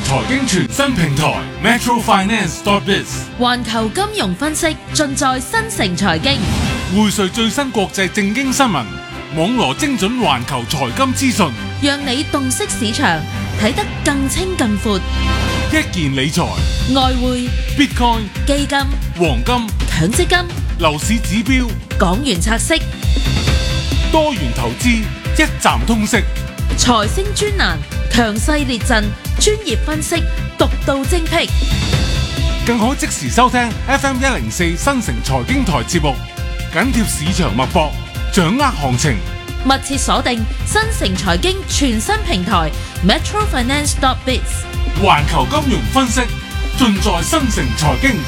財經全新平台 metrofinance.biz， 環球金融分析盡在新城財經， 匯萃最新國際政經新聞，網羅精準環球財金資訊， 讓你洞悉市場，睇得更清更闊。 一件理財、 外匯、 Bitcoin、 基金、 黃金、 強積金、 樓市指標、 港元拆息、 多元投資，一站通識。 財星專欄，強勢列陣，專業分析，獨到精闢， 更可即時收聽 FM104 新城財經台節目，緊貼市場脈搏，掌握行情。 密切鎖定新城財經全新平台 metrofinance.biz， 環球金融分析盡在新城財經。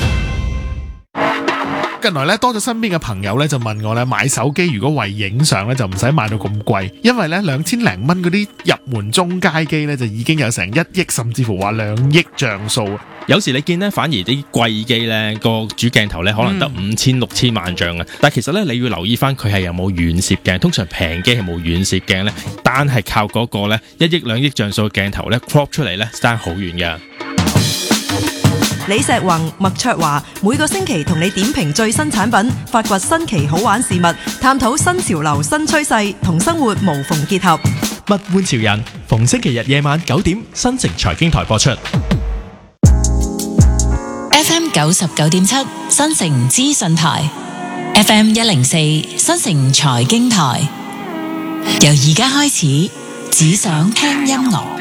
近來咧多咗身邊嘅朋友咧就問我咧買手機如果為影相咧就唔使買到咁貴，因為咧2000零蚊嗰啲入門中階機咧就已經有成1億甚至乎話2億像素。 有時你見咧反而啲貴機咧個主鏡頭咧可能得5000、6000萬像啊，但其實咧你要留意翻佢係有冇遠攝鏡，通常平機係冇遠攝鏡咧，單係靠嗰個咧1億2億像素嘅鏡頭咧 crop 出嚟咧爭好遠㗎。 李石宏、麥卓華每個星期同你點評最新產品，發掘新奇好玩事物，探討新潮流新趨勢，同生活無縫結合。 物玩潮人，逢星期日夜晚9點，新城財經台播出。 FM 99.7新城資訊台 ，FM 104新城財經台。由而家開始，只想聽音樂。